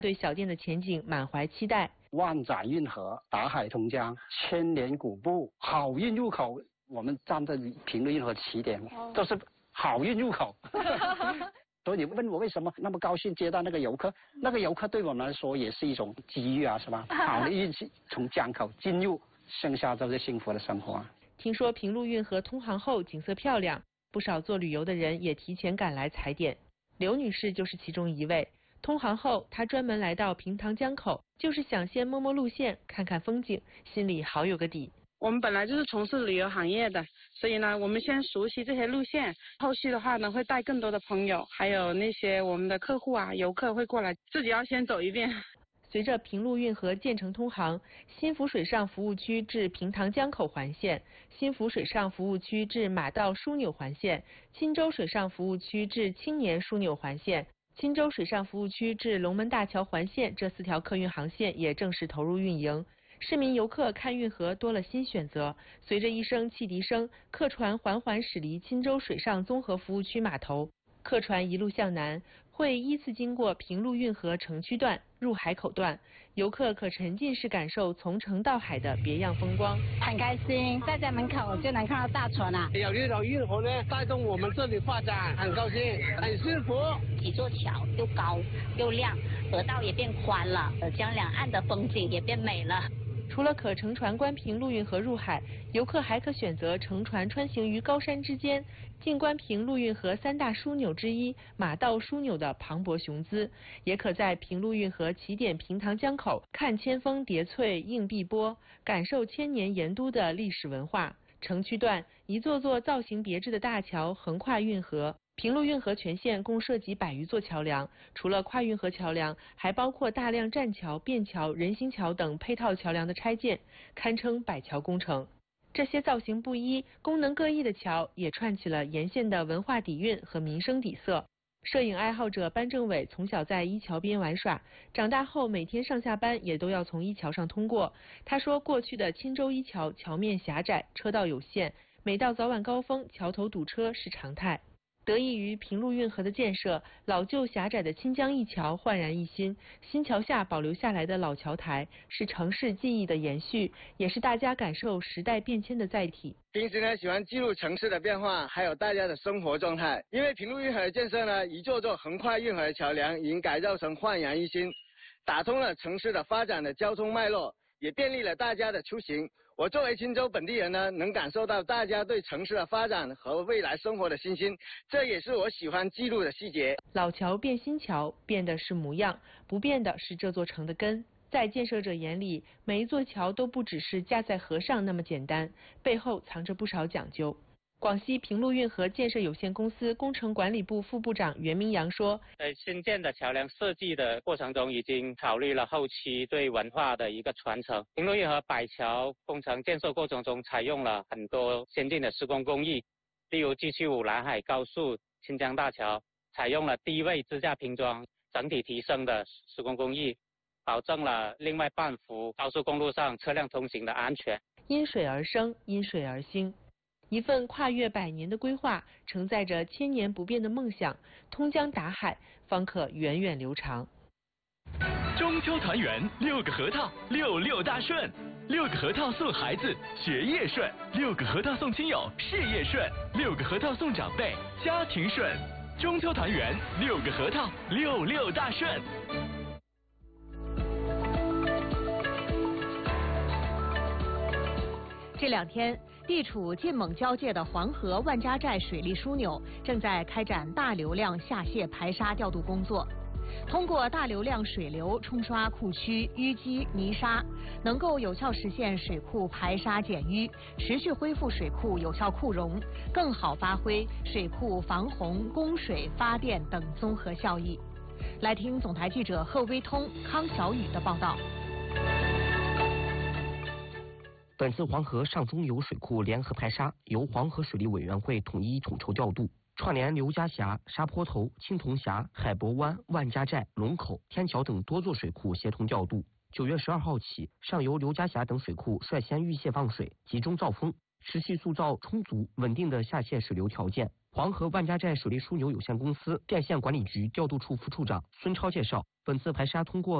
对小店的前景满怀期待。 万载运河、打海同江、千年古埠、好运入口，我们站在平陆运河起点，都是好运入口。所以你问我为什么那么高兴接到那个游客？那个游客对我们来说也是一种机遇啊，是吧？好的运气从江口进入，剩下都是幸福的生活啊。 听说平陆运河通航后景色漂亮，不少做旅游的人也提前赶来踩点。刘女士就是其中一位。通航后，她专门来到平塘江口，就是想先摸摸路线，看看风景，心里好有个底。 我们本来就是从事旅游行业的，所以呢，我们先熟悉这些路线，后续的话呢，会带更多的朋友，还有那些我们的客户啊、游客会过来，自己要先走一遍。 随着平陆运河建成通航，新福水上服务区至平塘江口环线、新福水上服务区至马道枢纽环线、钦州水上服务区至青年枢纽环线、钦州水上服务区至龙门大桥环线这4条客运航线也正式投入运营。市民游客看运河多了新选择，随着一声汽笛声，客船缓缓驶离钦州水上综合服务区码头。客船一路向南，会依次经过平陆运河城区段、入海口段，游客可沉浸式感受从城到海的别样风光。 很开心，在家门口就能看到大船了。 有这种运河呢，带动我们这里发展，很高兴，很幸福。 几座桥又高又亮，河道也变宽了，江两岸的风景也变美了。 除了可乘船观平陆运河入海，游客还可选择乘船穿行于高山之间，静观平陆运河3大枢纽之一马道枢纽的磅礴雄姿，也可在平陆运河起点平塘江口看千峰叠翠映碧波，感受千年盐都的历史文化。城区段一座座造型别致的大桥横跨运河。平陆运河全线共设计100余座桥梁，除了跨运河桥梁，还包括大量栈桥、便桥、人行桥等配套桥梁的拆建，堪称百桥工程。这些造型不一、功能各异的桥，也串起了沿线的文化底蕴和民生底色。摄影爱好者班政伟从小在一桥边玩耍，长大后每天上下班也都要从一桥上通过。他说，过去的钦州一桥桥面狭窄，车道有限，每到早晚高峰，桥头堵车是常态。得益于平陆运河的建设，老旧狭窄的清江一桥焕然一新，新桥下保留下来的老桥台是城市记忆的延续，也是大家感受时代变迁的载体。 平时呢，喜欢记录城市的变化，还有大家的生活状态。因为平陆运河的建设呢，一座座横跨运河的桥梁已经改造成焕然一新，打通了城市的发展的交通脉络，也便利了大家的出行。我作为钦州本地人呢，能感受到大家对城市的发展和未来生活的信心，这也是我喜欢记录的细节。 老桥变新桥，变的是模样，不变的是这座城的根。在建设者眼里，每一座桥都不只是架在河上那么简单，背后藏着不少讲究。广西平陆运河建设有限公司工程管理部副部长袁明阳说， 在新建的桥梁设计的过程中，已经考虑了后期对文化的一个传承。平陆运河百桥工程建设过程中，采用了很多先进的施工工艺，例如 G75 南海高速清江大桥采用了低位支架拼装，整体提升的施工工艺，保证了另外半幅高速公路上车辆通行的安全。 因水而生，因水而兴。一份跨越100年的规划，承载着千年不变的梦想，通江达海，方可源远流长。 中秋团圆，6个核桃，66大顺，6个核桃送孩子学业顺，6个核桃送亲友事业顺，6个核桃送长辈家庭顺。中秋团圆，6个核桃，66大顺。 这2天，地处晋蒙交界的黄河万家寨水利枢纽正在开展大流量下泄排沙调度工作。通过大流量水流冲刷库区淤积泥沙，能够有效实现水库排沙减淤，持续恢复水库有效库容，更好发挥水库防洪、供水、发电等综合效益。来听总台记者贺威通、康小雨的报道。 本次黄河上中游水库联合排沙由黄河水利委员会统一统筹调度，串联刘家峡、沙坡头、青铜峡、海博湾、万家寨、龙口、天桥等多座水库协同调度。9月12号起，上游刘家峡等水库率先预泄放水，集中造风，持续塑造充足稳定的下泄水流条件。 黄河万家寨水利枢纽有限公司电线管理局调度处副处长孙超介绍，本次排沙通过